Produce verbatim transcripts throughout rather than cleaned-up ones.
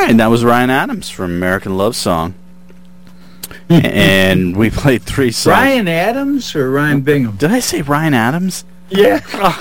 right, and that was Ryan Adams from American Love Song. And we played three songs. Ryan Adams or Ryan Bingham? Did I say Ryan Adams? Yeah.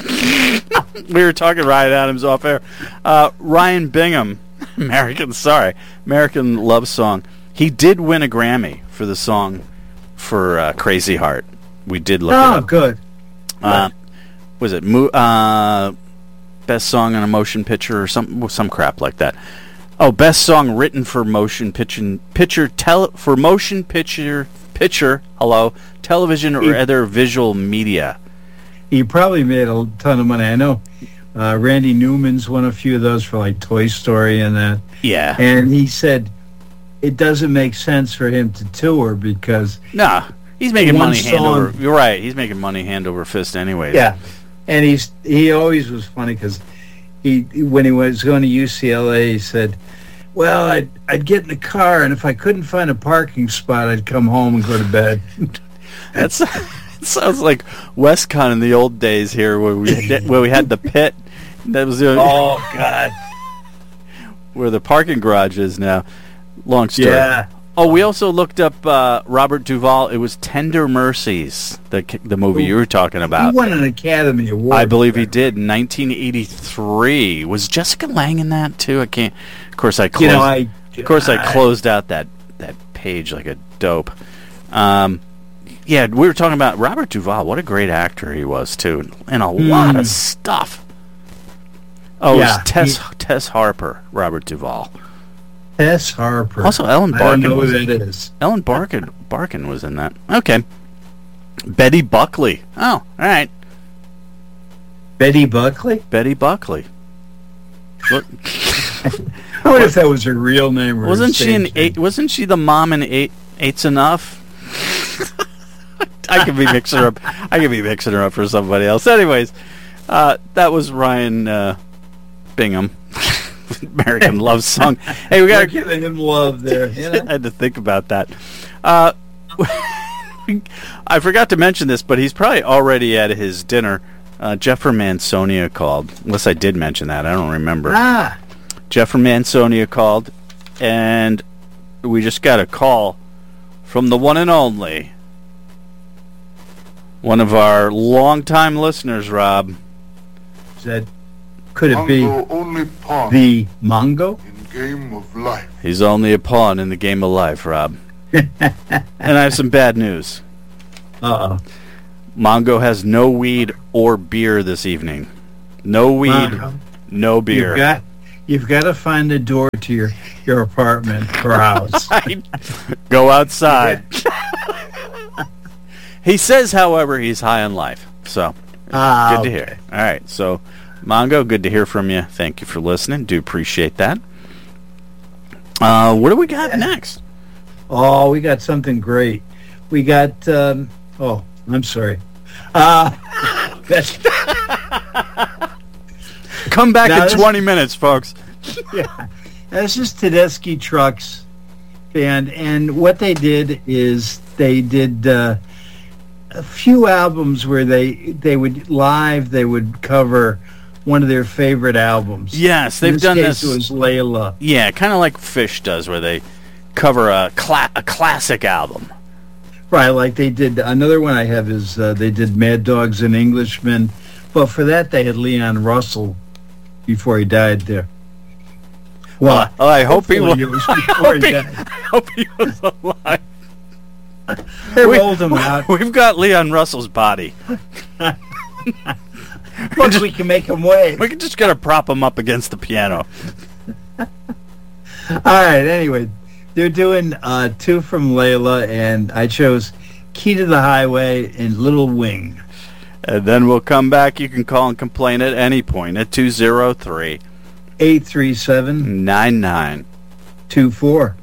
We were talking Ryan Adams off air. Uh, Ryan Bingham, American, sorry, American Love Song. He did win a Grammy for the song for uh, Crazy Heart. We did look oh, it up. Oh, good. Uh, was it mo- uh, Best Song on a Motion Picture or some some crap like that? Oh, Best Song Written for Motion Picture, picture tele- for Motion Picture, picture, hello, television or he, other visual media. He probably made a ton of money. I know uh, Randy Newman's won a few of those for like Toy Story and that. Yeah. And he said it doesn't make sense for him to tour because... Nah, he's making money song, hand over... You're right, he's making money hand over fist anyway. Yeah. And he's he always was funny because he when he was going to U C L A, he said, well, I'd, I'd get in the car, and if I couldn't find a parking spot, I'd come home and go to bed. That's it sounds like WestCon in the old days here, where we had, where we had the pit. That was the oh God, where the parking garage is now. Long story. Yeah. Oh, we also looked up uh, Robert Duvall. It was Tender Mercies, the the movie you were talking about. He won an Academy Award. I believe he did in nineteen eighty-three. Was Jessica Lange in that too? I can't. Of course, I closed. You know, I, of course, I, I closed out that, that page like a dope. Um, yeah, we were talking about Robert Duvall. What a great actor he was too, and a mm. lot of stuff. Oh, yeah, it was Tess he, Tess Harper, Robert Duvall. Tess Harper. Also, Ellen Barkin. I don't know was, who that is. Ellen Barkin, Barkin was in that. Okay. Betty Buckley. Oh, all right. Betty Buckley? Betty Buckley. What? I wonder if that was her real name. Or wasn't she in name. eight? Wasn't she the mom in Eight? Eight's Enough. I could be mixing her up. I could be mixing her up for somebody else. Anyways, uh, that was Ryan uh, Bingham. American Love Song. Hey, we got giving him love there. You know? I had to think about that. Uh, I forgot to mention this, but he's probably already at his dinner. Uh, Jeff from Mansonia called. Unless I did mention that, I don't remember. Ah, Jeff from Mansonia called, and we just got a call from the one and only, one of our longtime listeners, Rob. Is that? Could it Mongo be only pawn the Mongo? in game of life? He's only a pawn in the game of life, Rob. And I have some bad news. Uh-oh. Mongo has no weed or beer this evening. No weed, Mongo, no beer. You've got, you've got to find a door to your, your apartment or house. Go outside. He says, however, he's high on life. So, ah, good to okay. hear. All right, so... Mongo, good to hear from you. Thank you for listening. Do appreciate that. Uh, what do we got next? Oh, we got something great. We got, um, oh, I'm sorry. Uh, that's, Come back now in this, twenty minutes, folks. Yeah, this is Tedeschi Trucks Band, and what they did is they did uh, a few albums where they, they would, live, they would cover one of their favorite albums. Yes, they've In this done case, this. It was Layla. Yeah, kind of like Fish does, where they cover a cla- a classic album. Right, like they did. Another one I have is uh, they did Mad Dogs and Englishmen, but for that they had Leon Russell before he died there. Well, uh, I hope he was. It was before he died. I hope he was alive. They we, rolled him out. We've got Leon Russell's body. Look, just, we can make him wave. We can just gotta prop him up against the piano. All right. Anyway, they're doing uh, two from Layla, and I chose "Key to the Highway" and "Little Wing." And then we'll come back. You can call and complain at any point at two zero three, eight three seven, nine nine two four.